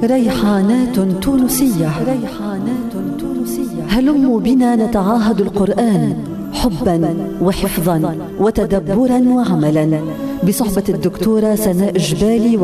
ريحانات تونسية. هلموا بنا نتعاهد القرآن حبا وحفظا وتدبرا وعملا بصحبة الدكتورة سناء جبالي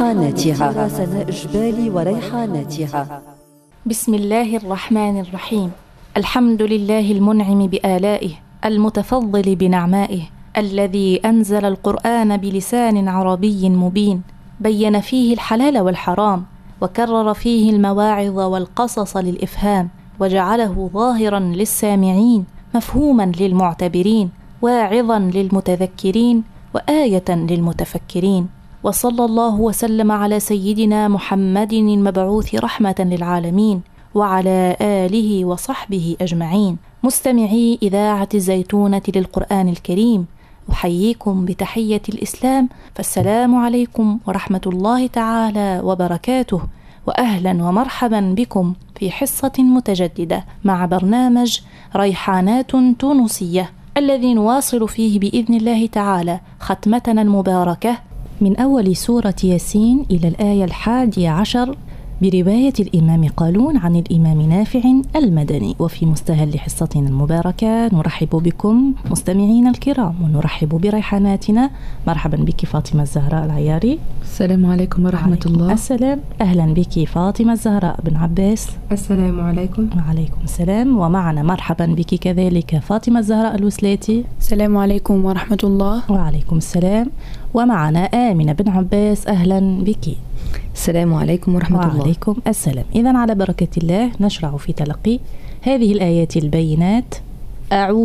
وريحاناتها. بسم الله الرحمن الرحيم. الحمد لله المنعم بآلائه المتفضل بنعمائه، الذي أنزل القرآن بلسان عربي مبين، بين فيه الحلال والحرام، وكرر فيه المواعظ والقصص للإفهام، وجعله ظاهرا للسامعين، مفهوما للمعتبرين، واعظا للمتذكرين، وآية للمتفكرين. وصلى الله وسلم على سيدنا محمد المبعوث رحمة للعالمين، وعلى آله وصحبه أجمعين. مستمعي إذاعة الزيتونة للقرآن الكريم، أحييكم بتحية الإسلام، فالسلام عليكم ورحمة الله تعالى وبركاته، وأهلا ومرحبا بكم في حصة متجددة مع برنامج ريحانات تونسية، الذي نواصل فيه بإذن الله تعالى ختمتنا المباركة من أول سورة ياسين إلى الآية 11 برواية الإمام قالون عن الإمام نافع المدني. وفي مستهل حصتنا المباركة نرحب بكم مستمعين الكرام، ونرحب بريحاناتنا. مرحبا بك فاطمة الزهراء العياري. السلام عليكم ورحمة الله. السلام، أهلا بك فاطمة الزهراء بن عباس. السلام عليكم. وعليكم السلام. ومعنا مرحبا بك كذلك فاطمة الزهراء الوسلاتي. السلام عليكم ورحمة الله. وعليكم السلام. ومعنا آمنة بن عباس، أهلا بك. السلام عليكم ورحمة الله. وعليكم السلام. إذن على بركة الله نشرع في تلقي هذه الآيات البينات. أعوذ